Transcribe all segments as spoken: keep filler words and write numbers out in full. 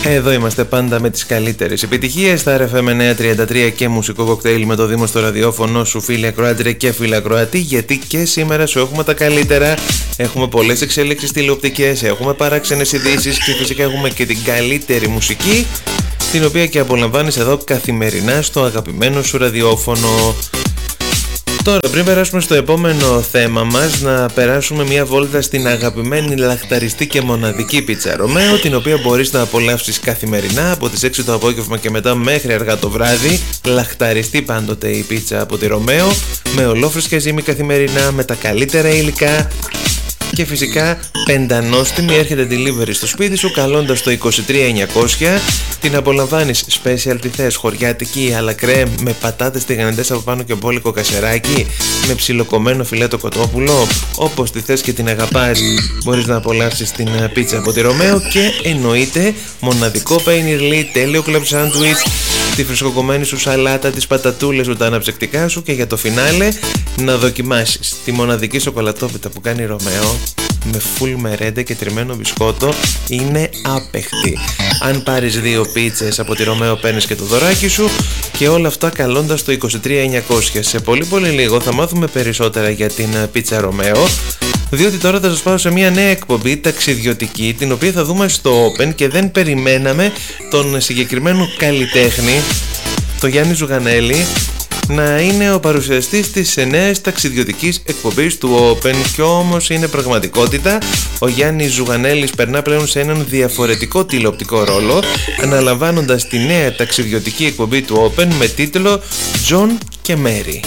Εδώ είμαστε πάντα με τις καλύτερες επιτυχίες στα αρ εφ εμ εννιακόσια τριάντα τρία και μουσικό κοκτέιλ με το Δήμο στο ραδιόφωνο σου, φίλοι ακροάτρια και φίλοι ακροατή, γιατί και σήμερα σου έχουμε τα καλύτερα. Έχουμε πολλές εξέλιξεις τηλεοπτικές, έχουμε παράξενες ειδήσεις και φυσικά έχουμε και την καλύτερη μουσική, την οποία και απολαμβάνεις εδώ καθημερινά στο αγαπημένο σου ραδιόφωνο. Τώρα, πριν περάσουμε στο επόμενο θέμα μας, να περάσουμε μια βόλτα στην αγαπημένη λαχταριστή και μοναδική πίτσα Ρωμαίο, την οποία μπορείς να απολαύσεις καθημερινά από τις έξι το απόγευμα και μετά μέχρι αργά το βράδυ. Λαχταριστή πάντοτε η πίτσα από τη Ρωμαίο, με ολόφρυσκια ζύμη καθημερινά, με τα καλύτερα υλικά. Και φυσικά πεντανόστιμη, έρχεται delivery στο σπίτι σου καλώντας το είκοσι τρία εννιακόσια. Την απολαμβάνεις special τι θες, χωριάτικη αλλά κρέμ με πατάτες τηγανιτές από πάνω και μπόλικο κασεράκι, με ψιλοκομμένο φιλέτο κοτόπουλο, όπως τη θες και την αγαπάς. Μπορείς να απολαύσεις την πίτσα από τη Ρωμαίο και εννοείται μοναδικό παϊνιρλί, τέλειο κλαμπ σάντουιτς, τη φρεσκοκομμένη σου σαλάτα, τις πατατούλες σου, τα αναψυκτικά σου και για το φινάλε να δοκιμάσεις τη μοναδική σοκολατόπιτα που κάνει Ρωμαίο με full μερέντα και τριμμένο μπισκότο. Είναι άπεχτη. Αν πάρεις δύο πίτσες από τη Ρωμαίο παίρνεις και το δωράκι σου, και όλα αυτά καλώντας το είκοσι τρία εννιακόσια. Σε πολύ πολύ λίγο θα μάθουμε περισσότερα για την πίτσα Ρωμαίο, διότι τώρα θα σας πάω σε μια νέα εκπομπή ταξιδιωτική, την οποία θα δούμε στο Open και δεν περιμέναμε τον συγκεκριμένο καλλιτέχνη, το Γιάννη Ζουγανέλη, να είναι ο παρουσιαστής της νέας ταξιδιωτικής εκπομπής του Open, και όμως είναι πραγματικότητα. Ο Γιάννης Ζουγανέλης περνά πλέον σε έναν διαφορετικό τηλεοπτικό ρόλο, αναλαμβάνοντας τη νέα ταξιδιωτική εκπομπή του Open με τίτλο John και Mary.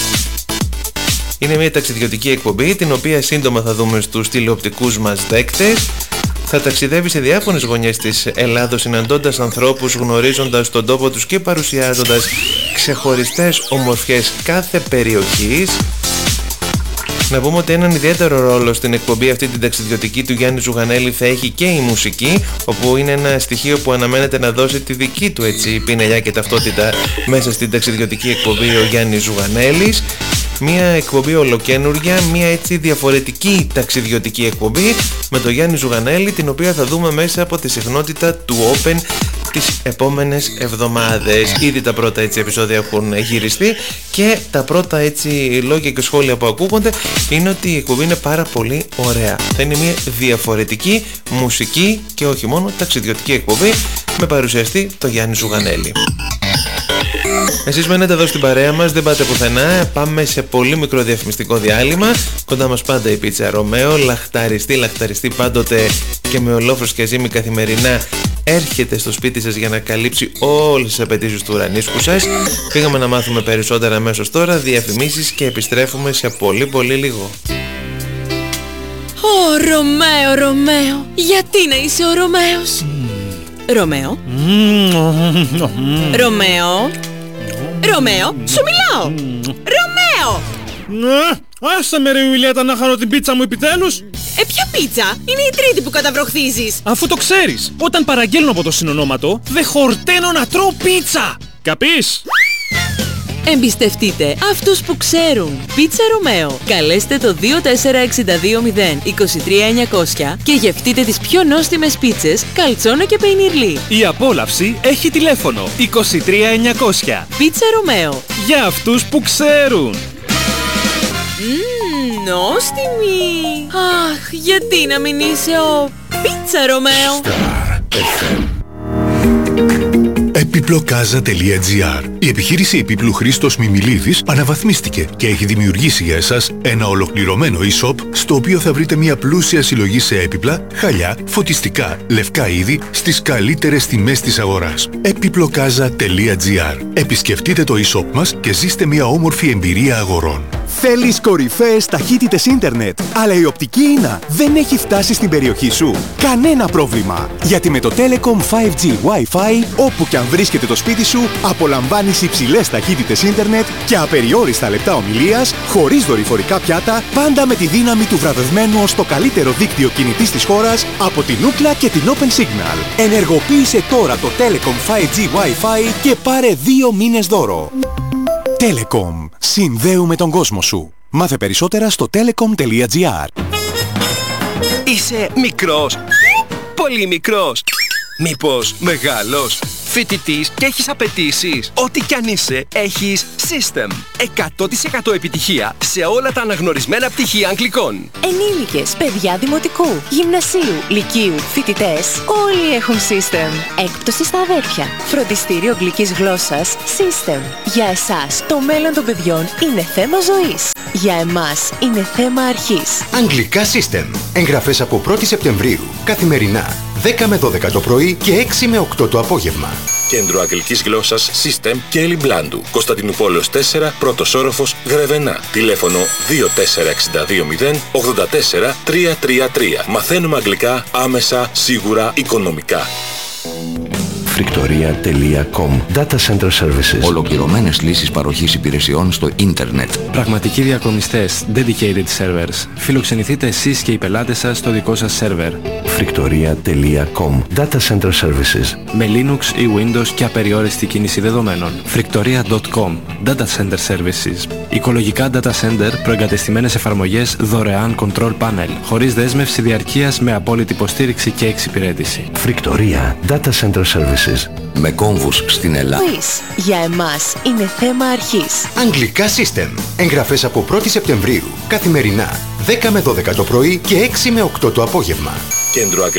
Είναι μια ταξιδιωτική εκπομπή την οποία σύντομα θα δούμε στους τηλεοπτικούς μας δέκτες. Θα ταξιδεύει σε διάφορες γωνιές της Ελλάδος, συναντώντας ανθρώπους, γνωρίζοντας τον τόπο τους και παρουσιάζοντας ξεχωριστές ομορφιές κάθε περιοχής. Να πούμε ότι έναν ιδιαίτερο ρόλο στην εκπομπή αυτή την ταξιδιωτική του Γιάννη Ζουγανέλη θα έχει και η μουσική, όπου είναι ένα στοιχείο που αναμένεται να δώσει τη δική του έτσι πινελιά και ταυτότητα μέσα στην ταξιδιωτική εκπομπή ο Γιάννης Ζουγανέλης. Μια εκπομπή ολοκένουργια, μια έτσι διαφορετική ταξιδιωτική εκπομπή με τον Γιάννη Ζουγανέλη, την οποία θα δούμε μέσα από τη συχνότητα του Open τις επόμενες εβδομάδες. Ήδη τα πρώτα έτσι επεισόδια έχουν γυριστεί και τα πρώτα έτσι λόγια και σχόλια που ακούγονται είναι ότι η εκπομπή είναι πάρα πολύ ωραία. Θα είναι μια διαφορετική μουσική και όχι μόνο ταξιδιωτική εκπομπή με παρουσιαστή τον Γιάννη Ζουγανέλη. Εσείς μένετε εδώ στην παρέα μας, δεν πάτε πουθενά. Πάμε σε πολύ μικρό διαφημιστικό διάλειμμα. Κοντά μας πάντα η πίτσα Ρωμαίο, λαχταριστή, λαχταριστή πάντοτε και με ολόφρυσκια ζύμη καθημερινά. Έρχεται στο σπίτι σας για να καλύψει όλες τις απαιτήσεις του ουρανίσκου σας. Πήγαμε να μάθουμε περισσότερα αμέσως τώρα, διαφημίσεις και επιστρέφουμε σε πολύ πολύ λίγο. Ω Ρωμαίο, Ρωμαίο, γιατί να είσαι ο Ρωμαίος? Ρωμαίο, Ρωμαίο, Ρωμαίο, σου μιλάω! Ρωμαίο! Ναι, άσε με ρε Ιουλιέτα να χαρώ την πίτσα μου επιτέλους. Ε, ποια πίτσα? Είναι η τρίτη που καταβροχθίζεις. Αφού το ξέρεις, όταν παραγγέλνω από το συνονόματο, δεν χορταίνω να τρώω πίτσα. Καπείς? Εμπιστευτείτε αυτούς που ξέρουν. Πίτσα Ρωμαίο. Καλέστε το δύο τέσσερα έξι δύο μηδέν είκοσι τρία εννιακόσια και γευτείτε τις πιο νόστιμες πίτσες καλτσόνο και πεϊνιρλί. Η απόλαυση έχει τηλέφωνο είκοσι τρία εννιακόσια. Πίτσα Ρωμαίο. Για αυτούς που ξέρουν. Μμμ, νόστιμη. Αχ, γιατί να μην είσαι ο Πίτσα Ρωμαίο? Επιπλοκάζα τελεία τζι άρ. Η επιχείρηση επίπλου Χρήστος Μιμιλίδης αναβαθμίστηκε και έχει δημιουργήσει για εσάς ένα ολοκληρωμένο e-shop, στο οποίο θα βρείτε μια πλούσια συλλογή σε έπιπλα, χαλιά, φωτιστικά, λευκά είδη στις καλύτερες τιμές της αγοράς. επιπλοκάζα τελεία τζι άρ. Επισκεφτείτε το e-shop μας και ζήστε μια όμορφη εμπειρία αγορών. Θέλεις κορυφαίες ταχύτητες ίντερνετ, αλλά η οπτική ίνα δεν έχει φτάσει στην περιοχή σου? Κανένα πρόβλημα, γιατί με το Telecom φάιβ τζι Wi-Fi, όπου και αν βρίσκεται το σπίτι σου, απολαμβάνεις υψηλές ταχύτητες ίντερνετ και απεριόριστα λεπτά ομιλίας, χωρίς δορυφορικά πιάτα, πάντα με τη δύναμη του βραβευμένου ως το καλύτερο δίκτυο κινητής της χώρας από την Ookla και την Open Signal. Ενεργοποίησε τώρα το Telecom φάιβ τζι Wi-Fi και πάρε δύο μήνες δώρο. Telecom. Συνδέουμε τον κόσμο σου. Μάθε περισσότερα στο telecom τελεία τζι άρ. Είσαι μικρός, πολύ μικρός, Μήπως μεγάλος, φοιτητής και έχεις απαιτήσεις? Ό,τι κι αν είσαι, έχεις System. εκατό τοις εκατό επιτυχία σε όλα τα αναγνωρισμένα πτυχία αγγλικών. Ενήλικες, παιδιά δημοτικού, γυμνασίου, λυκείου, φοιτητές, όλοι έχουν System. Έκπτωση στα αδέρφια. Φροντιστήριο αγγλικής γλώσσας System. Για εσάς, το μέλλον των παιδιών είναι θέμα ζωής. Για εμάς είναι θέμα αρχής. Αγγλικά System. Εγγραφές από πρώτη Σεπτεμβρίου. Καθημερινά. δέκα με δώδεκα το πρωί και έξι με οκτώ το απόγευμα. Κέντρο Αγγλικής Γλώσσας System και Ελλιμπλάντου. Κωνσταντινούπολεως τέσσερα, πρώτος όροφος, Γρεβενά. Τηλέφωνο δύο τέσσερα έξι δύο μηδέν ογδόντα τέσσερα τριακόσια τριάντα τρία. Μαθαίνουμε αγγλικά άμεσα, σίγουρα, οικονομικά. Φρικτορία τελεία κομ. Data Center Services. Ολοκληρωμένες λύσεις παροχής υπηρεσιών στο ίντερνετ. Πραγματικοί διακομιστές, dedicated servers. Φιλοξενηθείτε εσείς και οι πελάτες σας στο δικό σας σερβερ. Φρικτορία τελεία κομ. Data Center Services. Με Linux ή Windows και απεριόριστη κίνηση δεδομένων. Φρικτορία τελεία κομ. Data Center Services. Οικολογικά data center, προεγκατεστημένες εφαρμογές, δωρεάν control panel. Χωρίς δέσμευση διαρκείας, με απόλυτη υποστήριξη και εξυπηρέτηση. Φρικτορία Data Center Services. Με κόμβους στην Ελλάδα. Για εμάς είναι θέμα αρχής. Αγγλικά System. Εγγραφές από πρώτη Σεπτεμβρίου. Καθημερινά. δέκα με δώδεκα το πρωί και έξι με οκτώ το απόγευμα. Κέντρο